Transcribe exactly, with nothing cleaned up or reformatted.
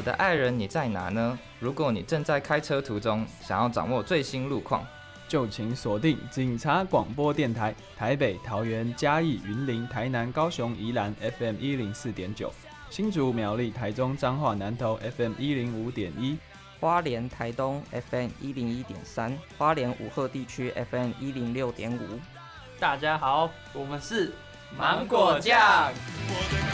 我的爱人你在哪呢？如果你正在开车途中，想要掌握最新路况， 就请锁定警察广播电台，台北、桃园、嘉义、云林、台南、高雄、宜兰 F M 一零四点九，新竹、苗栗、台中、彰化、南投 F M 一零五点一， 花莲、台东 F M 一零一点三，花莲武鹤地区 F M 一零六点五。 大家好，我们是芒果酱。 我的